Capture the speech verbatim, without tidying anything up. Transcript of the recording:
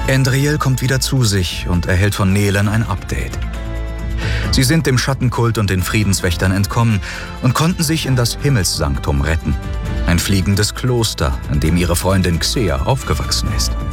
Endriel kommt wieder zu sich und erhält von Nelen ein Update. Sie sind dem Schattenkult und den Friedenswächtern entkommen und konnten sich in das Himmelssanktum retten. Ein fliegendes Kloster, in dem ihre Freundin Xea aufgewachsen ist.